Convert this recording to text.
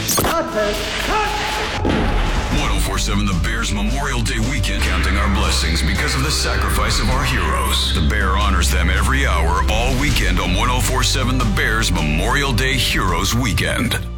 1047 The Bears Memorial Day weekend, counting our blessings because of the sacrifice of our heroes. The Bear honors them every hour, all weekend on 1047 The Bears Memorial Day Heroes Weekend.